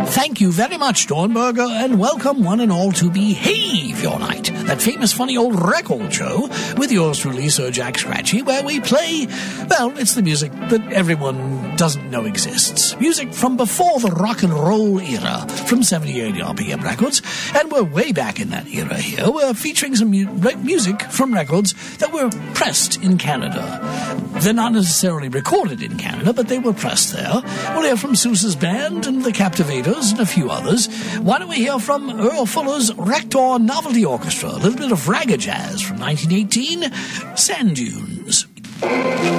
Thank you very much, Dornberger, and welcome one and all to Behave Your Night, that famous funny old record show with yours truly, Sir Jack Scratchy, where we play, well, it's the music that everyone doesn't know exists. Music from before the rock and roll era, from 78 RPM Records, and we're way back in that era here. We're featuring some music from records that were pressed in Canada. They're not necessarily recorded in Canada, but they were pressed there. We'll hear from Seuss's band and the Captivators and a few others. Why don't we hear from Earl Fuller's Rector Novelty Orchestra, a little bit of ragga jazz from 1918, Sand Dunes.